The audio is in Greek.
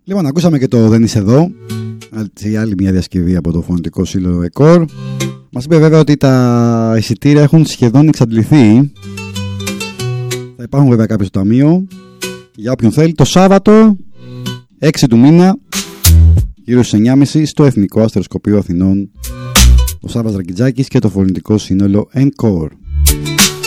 Λοιπόν, ακούσαμε και το «Δεν είσαι εδώ», σε άλλη μια διασκευή από το Φωνητικό Σύλλογο ΕΚΟΡ. Μας είπε βέβαια ότι τα εισιτήρια έχουν σχεδόν εξαντληθεί. Θα υπάρχουν βέβαια κάποιοι στο ταμείο για όποιον θέλει. Το Σάββατο 6 του μήνα, γύρω στις 9.30, στο Εθνικό Αστεροσκοπείο Αθηνών, ο Σάββας Ρακιτζάκης και το Φωνητικό Σύνολο ΕΚΟΡ.